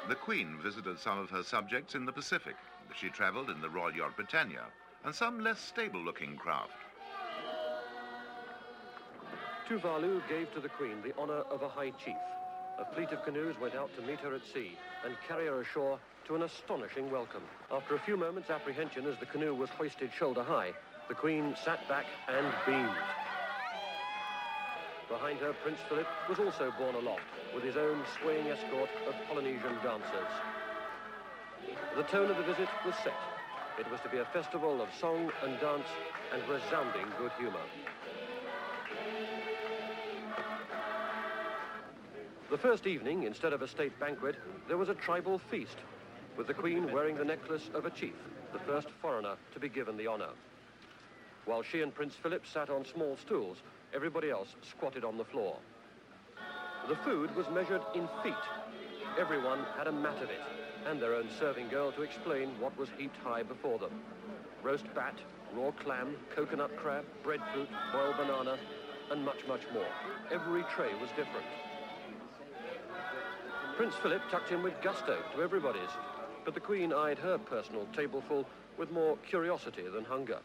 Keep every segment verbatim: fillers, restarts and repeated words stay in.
The Queen visited some of her subjects in the Pacific. She travelled in the Royal Yacht Britannia and some less stable-looking craft. Tuvalu gave to the Queen the honour of a High Chief. A fleet of canoes went out to meet her at sea and carry her ashore to an astonishing welcome. After a few moments' apprehension as the canoe was hoisted shoulder high, the Queen sat back and beamed. Behind her, Prince Philip was also borne aloft with his own swaying escort of Polynesian dancers. The tone of the visit was set. It was to be a festival of song and dance and resounding good humour. The first evening, instead of a state banquet, there was a tribal feast, with the Queen wearing the necklace of a chief, the first foreigner to be given the honour. While she and Prince Philip sat on small stools, everybody else squatted on the floor. The food was measured in feet. Everyone had a mat of it, and their own serving girl to explain what was heaped high before them. Roast bat, raw clam, coconut crab, breadfruit, boiled banana, and much, much more. Every tray was different. Prince Philip tucked in with gusto to everybody's, but the Queen eyed her personal tableful with more curiosity than hunger.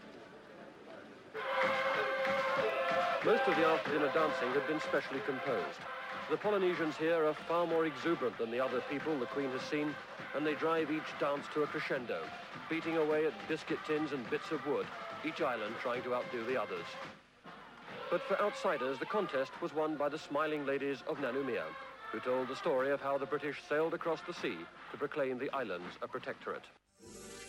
Most of the after-dinner dancing had been specially composed. The Polynesians here are far more exuberant than the other people the Queen has seen, and they drive each dance to a crescendo, beating away at biscuit tins and bits of wood, each island trying to outdo the others. But for outsiders, the contest was won by the smiling ladies of Nanumea, who told the story of how the British sailed across the sea to proclaim the islands a protectorate.